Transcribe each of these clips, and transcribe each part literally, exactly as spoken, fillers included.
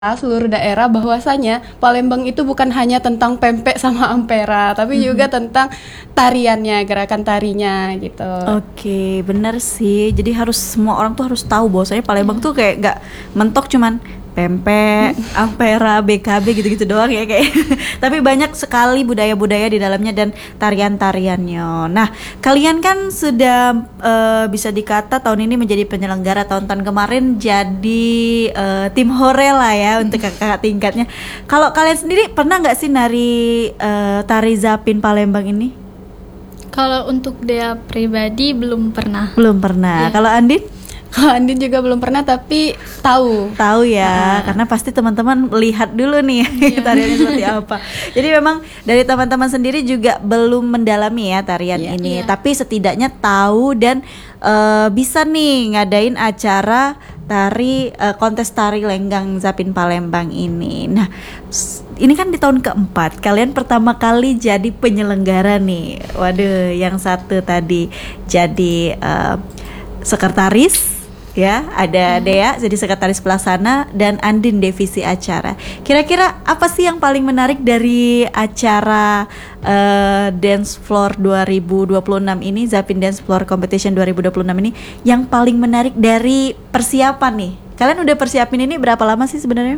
seluruh daerah bahwasanya Palembang itu bukan hanya tentang pempek sama ampera, tapi mm-hmm. juga tentang tariannya, gerakan tarinya gitu. Oke, benar sih. Jadi harus semua orang tuh harus tahu bahwasanya Palembang yeah. tuh kayak nggak mentok cuman pempek, ampera, B K B gitu-gitu doang ya kayak. Tapi banyak sekali budaya-budaya di dalamnya dan tarian-tariannya. Nah, kalian kan sudah uh, bisa dikata tahun ini menjadi penyelenggara, tahun-tahun kemarin jadi uh, tim hore lah ya untuk kakak tingkatnya. Kalau kalian sendiri pernah nggak sih nari uh, tari Zapin Palembang ini? Kalau untuk dia pribadi belum pernah. Belum pernah. Yeah. Kalau Andin? Kalau Andin juga belum pernah, tapi tahu. Tahu ya, nah. Karena pasti teman-teman lihat dulu nih yeah. tariannya seperti apa. Jadi memang dari teman-teman sendiri juga belum mendalami ya tarian yeah. ini, yeah. tapi setidaknya tahu dan uh, bisa nih ngadain acara tari uh, kontes tari Lenggang Zapin Palembang ini. Nah, ini kan di tahun keempat, kalian pertama kali jadi penyelenggara nih. Waduh, yang satu tadi jadi uh, sekretaris. Ya, ada hmm. Dea jadi sekretaris pelaksana dan Andin divisi acara. Kira-kira apa sih yang paling menarik dari acara uh, Dance Floor dua ribu dua puluh enam ini, Zapin Dance Floor Competition dua ribu dua puluh enam ini, yang paling menarik dari persiapan nih? Kalian udah persiapin ini berapa lama sih sebenarnya?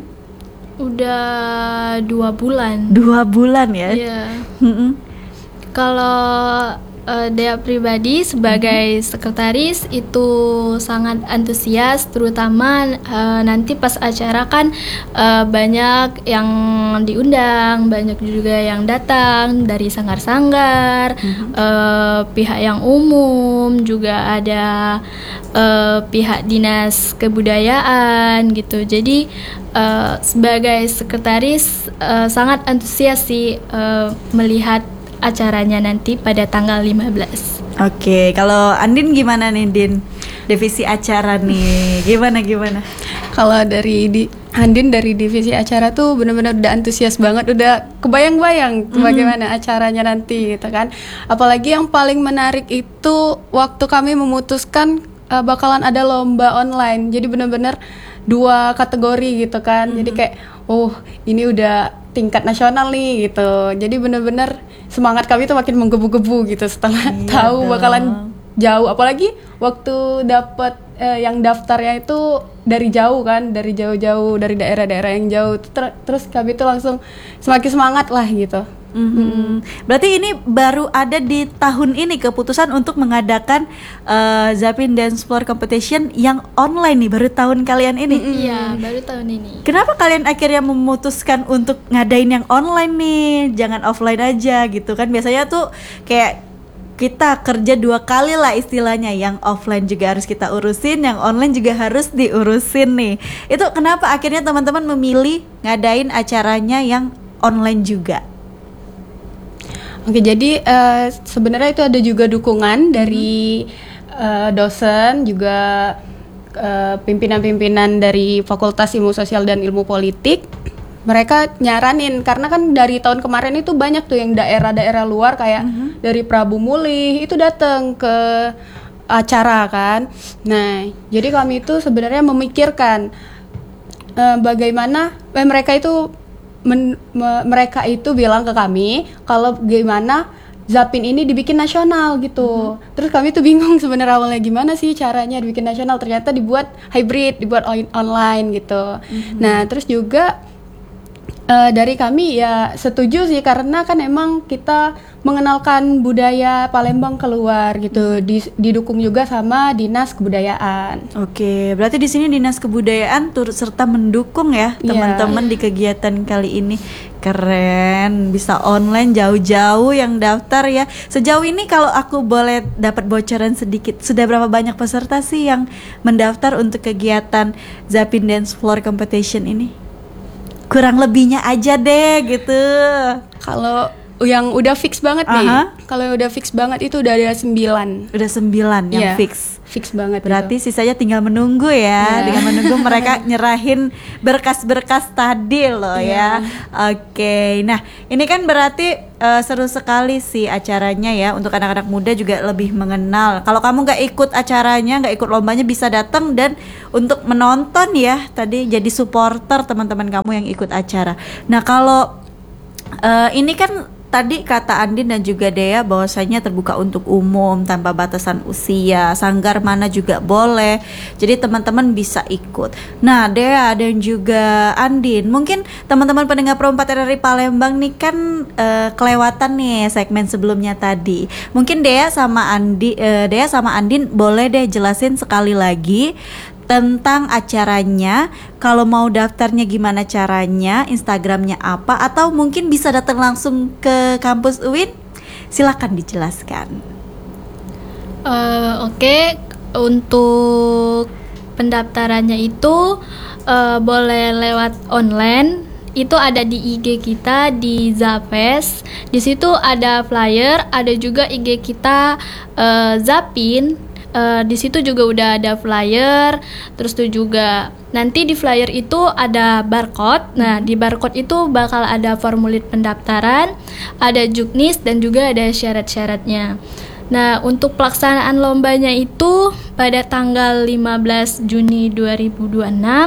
Udah dua bulan. Dua bulan ya? Iya. Yeah. Kalau Uh, Dea pribadi sebagai sekretaris itu sangat antusias, terutama uh, nanti pas acara kan uh, banyak yang diundang, banyak juga yang datang dari sanggar-sanggar, mm-hmm. uh, pihak yang umum, juga ada uh, pihak dinas kebudayaan gitu. Jadi uh, sebagai sekretaris uh, sangat antusias sih uh, melihat acaranya nanti pada tanggal lima belas. Oke, kalau Andin gimana nih, Din? Divisi acara nih, gimana gimana? Kalau dari di Andin dari divisi acara tuh benar-benar udah antusias banget, udah kebayang-bayang mm-hmm. bagaimana acaranya nanti gitu kan. Apalagi yang paling menarik itu waktu kami memutuskan uh, bakalan ada lomba online. Jadi benar-benar dua kategori gitu kan. Mm-hmm. Jadi kayak oh, ini udah tingkat nasional nih gitu. Jadi benar-benar semangat kami tuh makin menggebu-gebu gitu setelah iya tahu dong. Bakalan jauh. Apalagi waktu dapat eh, yang daftarnya itu dari jauh kan, dari jauh-jauh, dari daerah-daerah yang jauh. Ter- terus kami tuh langsung semakin semangat lah gitu. Mm-hmm. Mm-hmm. Berarti ini baru ada di tahun ini keputusan untuk mengadakan uh, Zapin Dance Floor Competition yang online nih, baru tahun kalian ini. Iya, mm-hmm. baru tahun ini. Kenapa kalian akhirnya memutuskan untuk ngadain yang online nih, jangan offline aja gitu kan? Biasanya tuh kayak kita kerja dua kali lah istilahnya, yang offline juga harus kita urusin, yang online juga harus diurusin nih. Itu kenapa akhirnya teman-teman memilih ngadain acaranya yang online juga? Oke, jadi uh, sebenarnya itu ada juga dukungan dari uh, dosen, juga uh, pimpinan-pimpinan dari Fakultas Ilmu Sosial dan Ilmu Politik. Mereka nyaranin, karena kan dari tahun kemarin itu banyak tuh yang daerah-daerah luar kayak mm-hmm. dari Prabu Mulih itu datang ke acara kan. Nah, jadi kami itu sebenarnya memikirkan uh, bagaimana eh, mereka itu Men, me, mereka itu bilang ke kami kalau gimana Zapin ini dibikin nasional gitu. Mm-hmm. Terus kami tuh bingung sebenarnya awalnya gimana sih caranya dibikin nasional. Ternyata dibuat hybrid, dibuat on- online gitu. Mm-hmm. Nah, terus juga uh, dari kami ya setuju sih, karena kan emang kita mengenalkan budaya Palembang keluar gitu, di, didukung juga sama Dinas Kebudayaan. Oke, berarti di sini Dinas Kebudayaan turut serta mendukung ya teman-teman yeah. di kegiatan kali ini. Keren, bisa online jauh-jauh yang daftar ya. Sejauh ini kalau aku boleh dapat bocoran sedikit, sudah berapa banyak peserta sih yang mendaftar untuk kegiatan Zapin Dance Floor Competition ini? Kurang lebihnya aja deh gitu. Kalau yang udah fix banget nih. Aha. Kalau yang udah fix banget itu udah ada sembilan. Udah sembilan yang Iya, fix. Fix banget. Berarti itu. sisanya tinggal menunggu ya, Iya. tinggal menunggu mereka nyerahin berkas-berkas tadi loh ya. Iya. Oke, nah ini kan berarti uh, seru sekali sih acaranya ya, untuk anak-anak muda juga lebih mengenal. Kalau kamu nggak ikut acaranya, nggak ikut lombanya, bisa datang dan untuk menonton ya, tadi jadi supporter teman-teman kamu yang ikut acara. Nah kalau uh, ini kan tadi kata Andin dan juga Dea bahwasanya terbuka untuk umum tanpa batasan usia, sanggar mana juga boleh. Jadi teman-teman bisa ikut. Nah, Dea dan juga Andin, mungkin teman-teman pendengar Pro empat R R I Palembang nih kan uh, kelewatan nih segmen sebelumnya tadi. Mungkin Dea sama Andi uh, Dea sama Andin boleh deh jelasin sekali lagi tentang acaranya, kalau mau daftarnya gimana caranya, Instagramnya apa, atau mungkin bisa datang langsung ke kampus U I N. Silakan dijelaskan. Uh, Oke, okay. Untuk pendaftarannya itu uh, boleh lewat online. Itu ada di I G kita di Zapes. Di situ ada flyer, ada juga I G kita uh, Zapin. Uh, di situ juga udah ada flyer, terus tuh juga nanti di flyer itu ada barcode. Nah, di barcode itu bakal ada formulir pendaftaran, ada juknis dan juga ada syarat-syaratnya. Nah, untuk pelaksanaan lombanya itu pada tanggal lima belas Juni dua ribu dua puluh enam.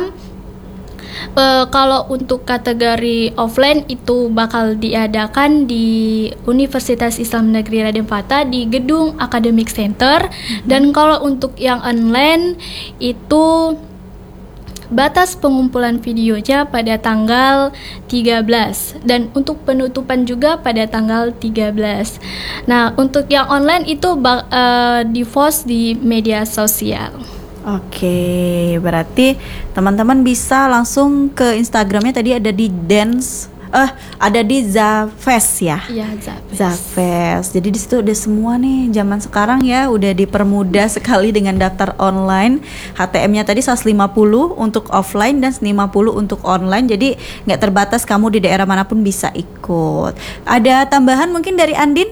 Uh, kalau untuk kategori offline itu bakal diadakan di Universitas Islam Negeri Raden Fatah di gedung Academic Center. Mm-hmm. Dan kalau untuk yang online itu batas pengumpulan videonya pada tanggal tiga belas dan untuk penutupan juga pada tanggal tiga belas. Nah, untuk yang online itu bak- uh, di-post di media sosial. Oke, berarti teman-teman bisa langsung ke Instagramnya, tadi ada di dance, eh ada di Zapes ya. Iya, Zapes. Zapes. Jadi di situ udah semua nih, zaman sekarang ya udah dipermudah sekali dengan daftar online. H T M-nya tadi seratus lima puluh untuk offline dan seratus lima puluh untuk online. Jadi nggak terbatas, kamu di daerah manapun bisa ikut. Ada tambahan mungkin dari Andin?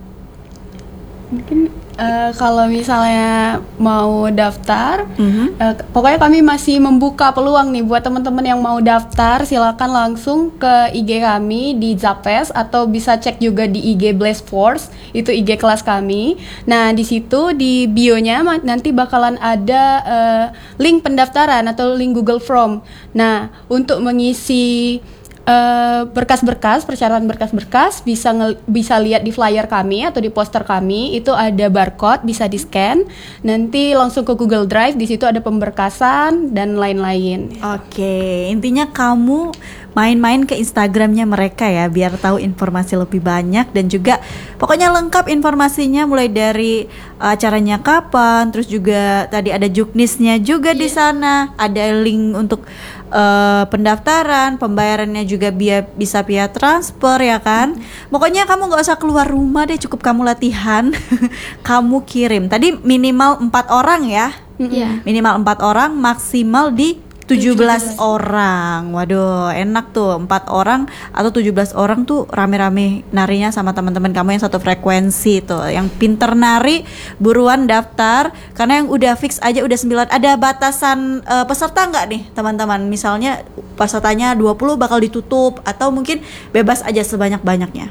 Mungkin Uh, kalau misalnya mau daftar, Mm-hmm. uh, pokoknya kami masih membuka peluang nih buat teman-teman yang mau daftar. Silakan langsung ke I G kami di Zapes atau bisa cek juga di I G Blaze Force, itu I G kelas kami. Nah, di situ di bio-nya nanti bakalan ada uh, link pendaftaran atau link Google Form. Nah, untuk mengisi Uh, berkas-berkas, persyaratan berkas-berkas bisa nge- bisa lihat di flyer kami atau di poster kami, itu ada barcode, bisa di scan, nanti langsung ke Google Drive, di situ ada pemberkasan dan lain-lain. Oke, intinya kamu main-main ke Instagramnya mereka ya, biar tahu informasi lebih banyak dan juga pokoknya lengkap informasinya, mulai dari uh, acaranya kapan, terus juga tadi ada juknisnya juga yeah. Di sana ada link untuk uh, pendaftaran, pembayarannya juga biar bisa via transfer ya kan. Mm-hmm. Pokoknya kamu nggak usah keluar rumah deh, cukup kamu latihan, kamu kirim. Tadi minimal empat orang ya, mm-hmm. minimal empat orang, maksimal di tujuh belas orang. Waduh, enak tuh, empat orang atau tujuh belas orang tuh rame-rame narinya sama teman-teman kamu yang satu frekuensi tuh. Yang pinter nari buruan daftar, karena yang udah fix aja udah sembilan. Ada batasan uh, peserta nggak nih teman-teman? Misalnya pesertanya dua puluh bakal ditutup, atau mungkin bebas aja sebanyak-banyaknya?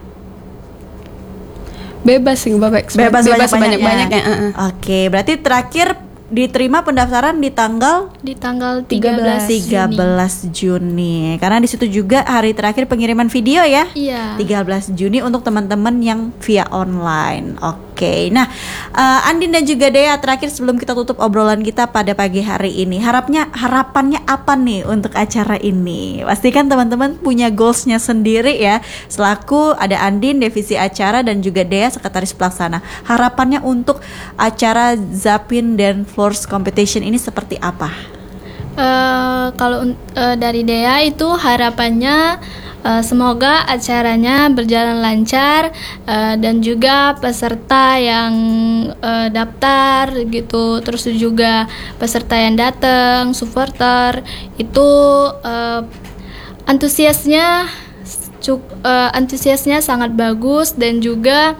Bebas sih, bebas, bebas, bebas banyak-banyaknya. banyak-banyaknya. Uh-uh. Oke, berarti terakhir diterima pendaftaran di tanggal di tanggal tiga belas Juni. Karena di situ juga hari terakhir pengiriman video ya. Iya. tiga belas Juni untuk teman-teman yang via online. Oke. Nah, uh, Andin dan juga Dea, terakhir sebelum kita tutup obrolan kita pada pagi hari ini, harapnya harapannya apa nih untuk acara ini? Pastikan teman-teman punya goalsnya sendiri ya. Selaku ada Andin divisi acara dan juga Dea sekretaris pelaksana. Harapannya untuk acara Zapin dan Floors Competition ini seperti apa? Uh, kalau uh, dari Dea itu harapannya uh, semoga acaranya berjalan lancar uh, dan juga peserta yang uh, daftar gitu, terus juga peserta yang datang, supporter itu uh, antusiasnya cuk uh, antusiasnya sangat bagus, dan juga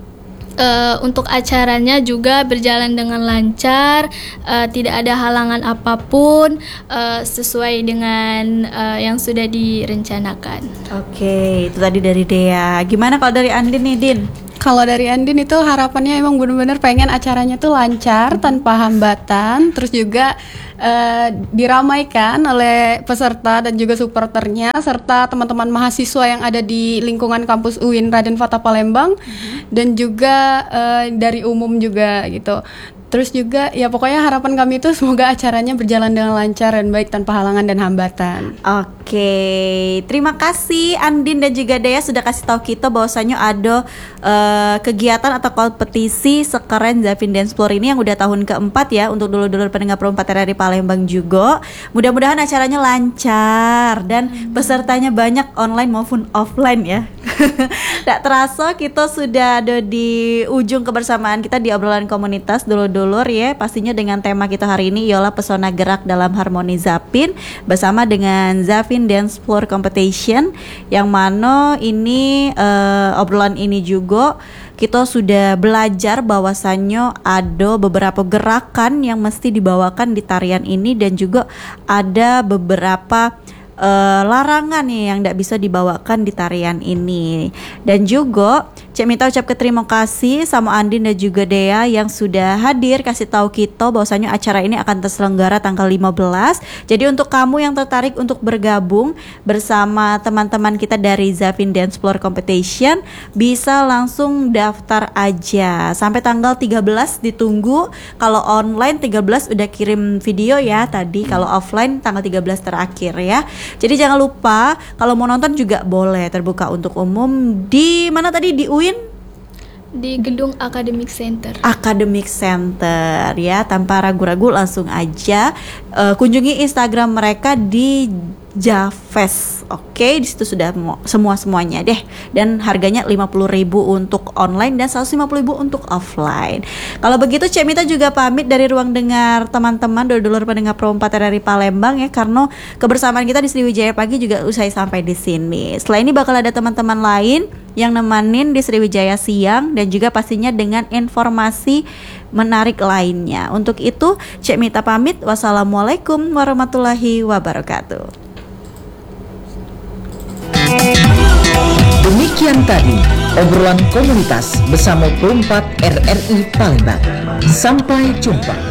Uh, untuk acaranya juga berjalan dengan lancar, uh, tidak ada halangan apapun, uh, sesuai dengan uh, yang sudah direncanakan. Oke, itu tadi dari Dea. Gimana kalau dari Andin nih, Din? Kalau dari Andin itu harapannya emang benar-benar pengen acaranya tuh lancar tanpa hambatan, terus juga uh, diramaikan oleh peserta dan juga supporternya serta teman-teman mahasiswa yang ada di lingkungan kampus U I N Raden Fatah Palembang, mm-hmm. dan juga uh, dari umum juga gitu. Terus juga ya pokoknya harapan kami itu semoga acaranya berjalan dengan lancar dan baik tanpa halangan dan hambatan. Oke, terima kasih Andin dan juga Dea sudah kasih tahu kita bahwasanya ada uh, kegiatan atau kompetisi sekeren Zafin Dance Floor ini yang udah tahun keempat ya untuk dulur-dulur pendengar perempat R R I Palembang juga. Mudah-mudahan acaranya lancar dan hmm. pesertanya banyak online maupun offline ya. Tak terasa kita sudah ada di ujung kebersamaan kita di obrolan komunitas dulur-dulur ya. Pastinya dengan tema kita hari ini ialah pesona gerak dalam harmoni Zapin bersama dengan Zafin Dance Floor Competition, yang mana ini uh, obrolan ini juga kita sudah belajar bahwasannya ada beberapa gerakan yang mesti dibawakan di tarian ini, dan juga ada beberapa Uh, larangan nih yang tidak bisa dibawakan di tarian ini. Dan juga Cek minta ucap ke terima kasih sama Andin dan juga Dea yang sudah hadir kasih tahu kita bahwasanya acara ini akan terselenggara tanggal lima belas. Jadi untuk kamu yang tertarik untuk bergabung bersama teman-teman kita dari Zafin Dance Floor Competition, bisa langsung daftar aja. Sampai tanggal tiga belas ditunggu. Kalau online tiga belas udah kirim video ya tadi, kalau offline tanggal tiga belas terakhir ya. Jadi jangan lupa kalau mau nonton juga boleh, terbuka untuk umum di mana tadi, di U I N? Di gedung Academic Center. Academic Center ya, tanpa ragu-ragu langsung aja uh, kunjungi Instagram mereka di Javest. Oke, di situ sudah semua semuanya deh. Dan harganya lima puluh ribu untuk online dan seratus lima puluh ribu untuk offline. Kalau begitu Cek Mita juga pamit dari ruang dengar teman-teman dulur-dulur pendengar Pro empat R R I Palembang ya, karena kebersamaan kita di Sriwijaya Pagi juga usai sampai di sini. Setelah ini bakal ada teman-teman lain yang nemenin di Sriwijaya Siang dan juga pastinya dengan informasi menarik lainnya. Untuk itu Cek Mita pamit. Wassalamualaikum warahmatullahi wabarakatuh. Demikian tadi obrolan komunitas bersama Pro empat R R I Palembang. Sampai jumpa.